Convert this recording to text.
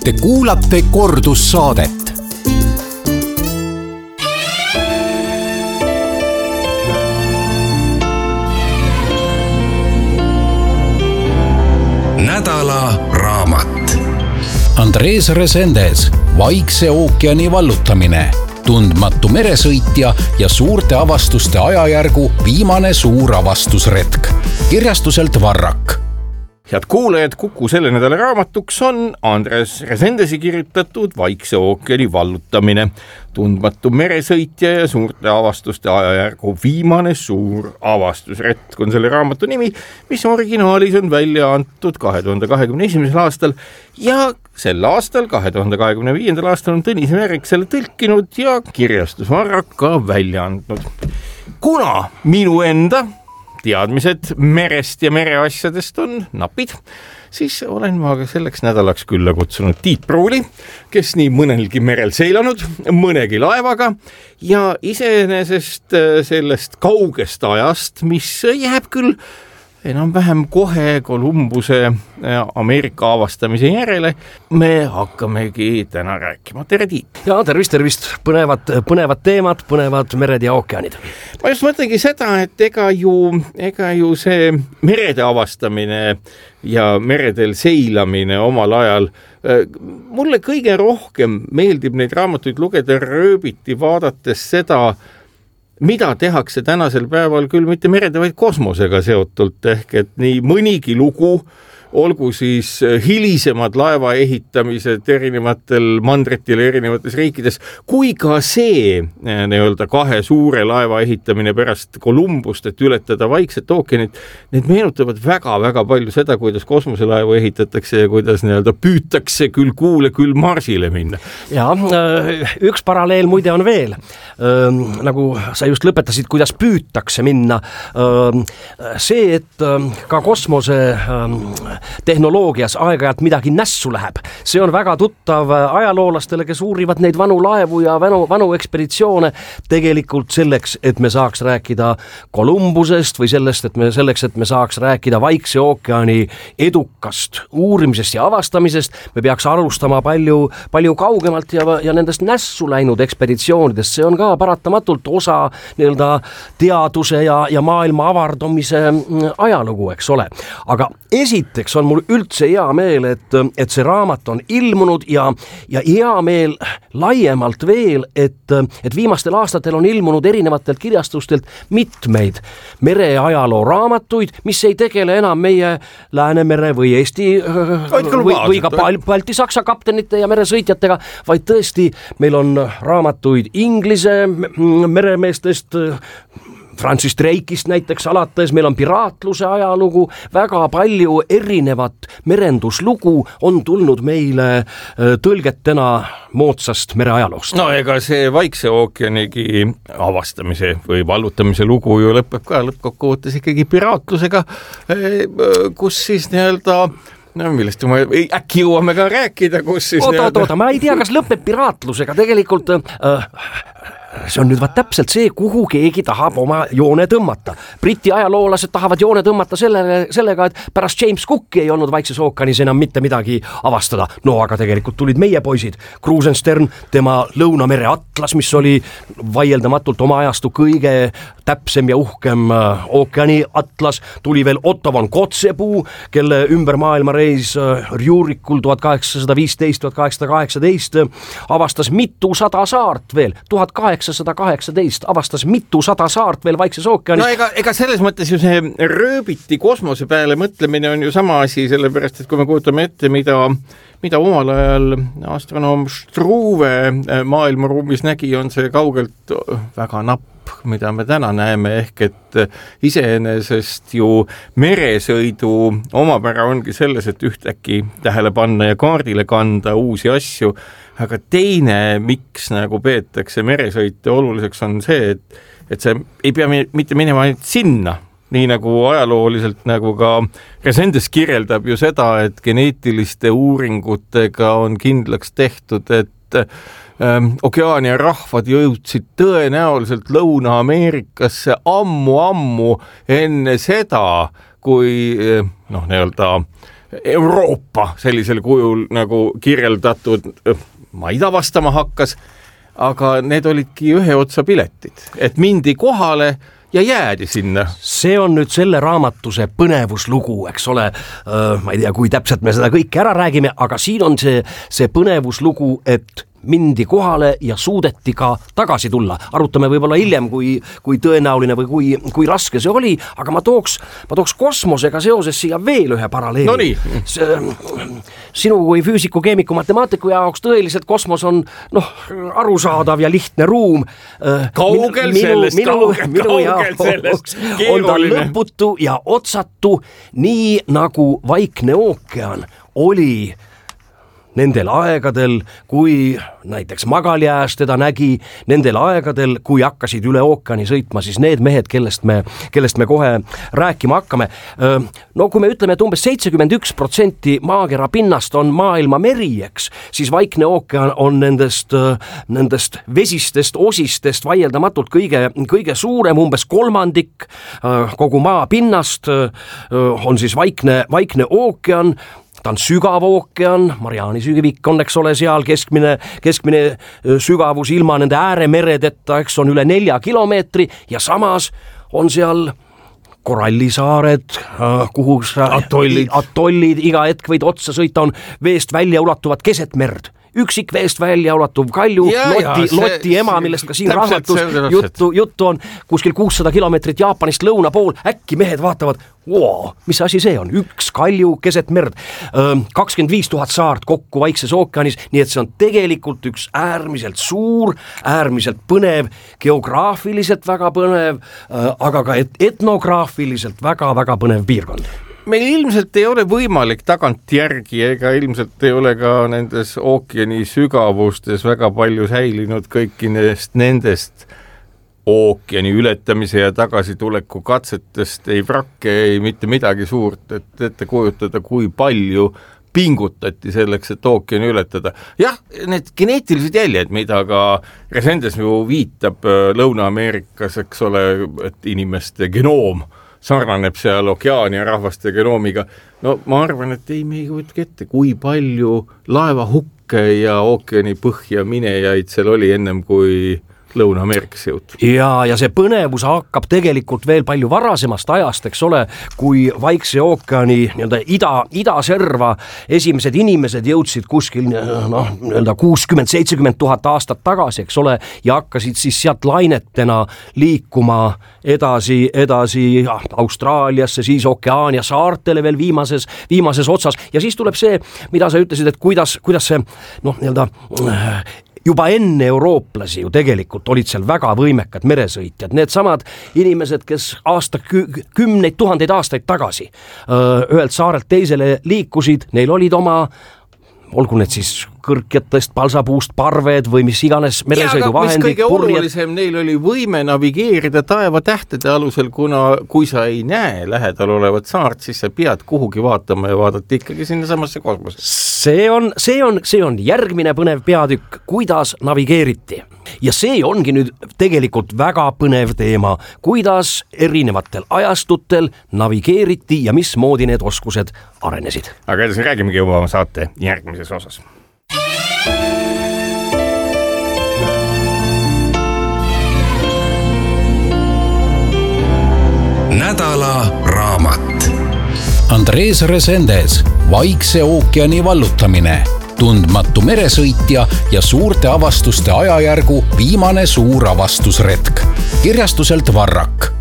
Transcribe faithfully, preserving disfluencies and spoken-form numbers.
Te kuulate kordussaadet. Nädala raamat. Andres Resendes, Vaikse ookeani vallutamine, tundmatu meresõitja ja suurte avastuste ajajärgu viimane suur avastusretk. Kirjastuselt Varrak. Head kuulajad, Kuku selle nädala raamatuks on Andres Resendesi kirjutatud Vaikse ookeani vallutamine, tundmatu meresõitja ja suurte avastuste ajajärgu viimane suur avastusretk on selle raamatu nimi, mis originaalis on välja antud kahe tuhande kahekümne esimesel aastal ja sel aastal, kahe tuhande kahekümne viiendal aastal on Tõnis Määrik selle tõlkinud ja kirjastus Varrak ka välja andnud. Kuna minu enda teadmised merest ja mereasjadest on napid, siis olen ma selleks nädalaks külla kutsunud Tiit Pruuli, kes nii mõnelgi merel seilanud, mõnegi laevaga ja iseenesest sellest kaugest ajast, mis jääb küll enam-vähem kohe Kolumbuse Ameerika avastamise järele, me hakkamegi täna rääkima. Tere, Tiit! Ja tervist, tervist! Põnevad, põnevad teemad, põnevad mered ja ookeanid. Ma just mõtlengi seda, et ega ju, ega ju see merede avastamine ja meredel seilamine omal ajal, mulle kõige rohkem meeldib neid raamatuid lugeda rööbiti vaadates seda, mida tehakse tänasel päeval küll mitte merede, vaid kosmosega seotult, ehk et nii mõnigi lugu, olgu siis hilisemad laeva ehitamised erinevatel mandritel erinevates riikides, kui ka see nii-öelda kahe suure laeva ehitamine pärast Kolumbust, et ületada Vaikset ookeanit, need meenutavad väga-väga palju seda, kuidas kosmoselaevu ehitatakse ja kuidas nii-öelda püütakse küll Kuule, küll Marsile minna. Ja üks paralleel muide on veel, nagu sa just lõpetasid, kuidas püütakse minna. See, et ka kosmose tehnoloogias aeg-ajalt midagi nässu läheb. See on väga tuttav ajaloolastele, kes uurivad neid vanu laevu ja vanu, vanu ekspeditsioone tegelikult selleks, et me saaks rääkida Kolumbusest või sellest, et me selleks, et me saaks rääkida Vaikse ookeani edukast uurimisest ja avastamisest, me peaks alustama palju, palju kaugemalt ja, ja nendest nässu läinud ekspeditsioonidest. See on ka paratamatult osa nii-öelda teaduse ja, ja maailma avardumise ajalugu, eks ole. Aga esiteks on mul üldse hea meel, et, et see raamat on ilmunud ja, ja hea meel laiemalt veel, et, et viimastel aastatel on ilmunud erinevatelt kirjastustelt mitmeid mereajaloo raamatuid, mis ei tegele enam meie Läänemere või Eesti või, või ka Balti-Saksa kaptenite ja meresõitjatega, vaid tõesti meil on raamatuid Inglise meremeestest, Francis Drake'ist näiteks alates, meil on piraatluse ajalugu, väga palju erinevat merenduslugu on tulnud meile tõlgetena moodsast mereajaloost. No ega see Vaikse ookeanigi avastamise või vallutamise lugu ju lõpeb ka lõppkokkuvõttes ikkagi piraatlusega, kus siis nii-öelda no millest ma äkki jõuame ka rääkida, kus siis oota, oota, oota, ma ei tea, kas lõpeb piraatlusega tegelikult äh, see on nüüd vaat täpselt see, kuhu keegi tahab oma joone tõmmata. Briti ajaloolased tahavad joone tõmmata selle, sellega, et pärast James Cooki ei olnud Vaikses ookeanis enam mitte midagi avastada. No aga tegelikult tulid meie poisid. Krusenstern, tema Lõunamere atlas, mis oli vaieldamatult oma ajastu kõige täpsem ja uhkem ookeani atlas. Tuli veel Otto von Kotzebue, kelle ümber maailma reis Rjurikul tuhat kaheksasada viisteist tuhat kaheksasada kaheksateist avastas mitu sada saart veel, tuhat kaheksasada kaheksateist avastas mitu sada saart veel Vaikses ookeanis. No ega, ega selles mõttes ju see rööbiti kosmose peale mõtlemine on ju sama asi, sellepärast, et kui me kuutame ette, mida, mida omal ajal astronoom Struve maailmaruumis nägi, on see kaugelt väga napp, mida me täna näeme, ehk et iseenesest ju meresõidu omapära ongi selles, et ühtäkki tähele panna ja kaardile kanda uusi asju, aga teine, miks nagu peetakse meresõite oluliseks, on see, et, et see ei pea mitte minema ainult sinna, nii nagu ajalooliselt nagu ka Resendes kirjeldab ju seda, et geneetiliste uuringutega on kindlaks tehtud, et Okeaania rahvad jõudsid tõenäoliselt Lõuna-Ameerikasse ammu-ammu enne seda, kui noh, nii-öelda Euroopa sellisel kujul nagu kirjeldatud maid avastama hakkas, aga need olidki ühe otsa piletid, et mindi kohale ja jäädi sinna. See on nüüd selle raamatuse põnevuslugu, eks ole, ma ei tea, kui täpselt me seda kõike ära räägime, aga siin on see, see põnevuslugu, et mindi kohale ja suudeti ka tagasi tulla. Arutame võib-olla hiljem, kui, kui tõenäoline või kui, kui raske see oli, aga ma tooks, ma tooks kosmosega seoses siia veel ühe paralleeli. No nii. Sinu kui füüsiku, keemiku, matemaatiku jaoks tõeliselt kosmos on noh, arusaadav ja lihtne ruum. Kaugel minu, sellest, minu, kaugel, minu kaugel sellest. On ta lõputu ja otsatu, nii nagu Vaikne ookean oli nendel aegadel, kui näiteks Magaljääs teda nägi, nendel aegadel, kui hakkasid üle ookeani sõitma, siis need mehed, kellest me, kellest me kohe rääkima hakkame. No kui me ütleme, et umbes seitsekümmend üks protsenti maakera pinnast on maailma meri, eks, siis Vaikne ookean on nendest, nendest vesistest osistest vaieldamatult kõige, kõige suurem, umbes kolmandik kogu maa pinnast on siis Vaikne, Vaikne ookean. Ta on sügav ookean, Mariani sügavik on, eks ole, seal keskmine, keskmine sügavus ilma nende ääremeredeta, eks on üle nelja kilomeetri ja samas on seal korallisaared, kuhu atollid. atollid iga hetk võid otsa sõita, on veest välja ulatuvad keset merd. Üksik veest välja ulatuv kalju, ja, Loti, ja, Loti see, ema, millest ka siin raamatus juttu, juttu on kuskil kuussada kilomeetrit Jaapanist lõuna pool, äkki mehed vaatavad, wow, mis asi see on, üks kalju keset merd, kakskümmend viis tuhat saart kokku Vaikses ookeanis, nii et see on tegelikult üks äärmiselt suur, äärmiselt põnev, geograafiliselt väga põnev, aga ka et etnograafiliselt väga-väga põnev piirkond. Meil ilmselt ei ole võimalik tagantjärgi ega ilmselt ei ole ka nendes ookeani sügavustes väga palju säilinud kõiki nendest, nendest ookeani ületamise ja tagasituleku katsetest, ei vrakke, ei mitte midagi suurt, et ette kujutada, kui palju pingutati selleks, et ookeani ületada. Jah, need geneetilised jäljed, mida ka Resendes ju viitab Lõuna-Ameerikas, eks ole, et inimeste genoom sarnaneb seal okeaani ja rahvaste genoomiga. No ma arvan, et ei, me ei kujutagi ette, kui palju laevahukke ja ookeani põhja minejaid seal oli ennem, kui Lõuna-Ameerikas jõutud. Ja, ja see põnevus hakkab tegelikult veel palju varasemast ajast, eks ole, kui Vaikse ookeani nii-öelda ida, idaserva esimesed inimesed jõudsid kuskil noh, nii-öelda kuuskümmend seitsekümmend tuhat aastat tagasi, eks ole, ja hakkasid siis sealt lainetena liikuma edasi, edasi ja, Austraaliasse, siis Okeaania saartele veel viimases, viimases otsas ja siis tuleb see, mida sa ütlesid, et kuidas, kuidas see noh, nii-öelda juba enne eurooplasi ju tegelikult olid seal väga võimekad meresõitjad, need samad inimesed, kes aasta kümneid tuhandeid aastaid tagasi ühelt saarelt teisele liikusid, neil olid oma, olgu need siis kõrkjatest, palsapuust, parved või mis iganes meresõiduvahendid. Mis kõige olulisem, neil oli võime navigeerida taeva tähtede alusel, kuna kui sa ei näe lähedal olevat saart, siis sa pead kuhugi vaatama ja vaadata ikkagi sinna samasse kosmosesse. See on, see on, see on järgmine põnev peatükk, kuidas navigeeriti. Ja see ongi nüüd tegelikult väga põnev teema, kuidas erinevatel ajastutel navigeeriti ja mismoodi need oskused arenesid. Aga edasi räägimegi juba oma saate järgmises osas. Nädala raamat. Andres Resendes, Vaikse ookeani vallutamine, tundmatu meresõitja ja suurte avastuste ajajärgu viimane suur avastusretk. Kirjastuselt Varrak.